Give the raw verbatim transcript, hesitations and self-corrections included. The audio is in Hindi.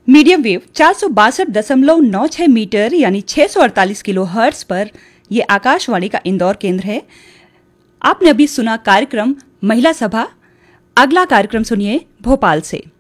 मीडियम वेव चार सौ बासठ दशमलव नौ छह मीटर यानी छह सौ अड़तालीस किलो हर्ट्ज पर यह आकाशवाणी का इंदौर केंद्र है। आपने अभी सुना कार्यक्रम महिला सभा। अगला कार्यक्रम सुनिए भोपाल से।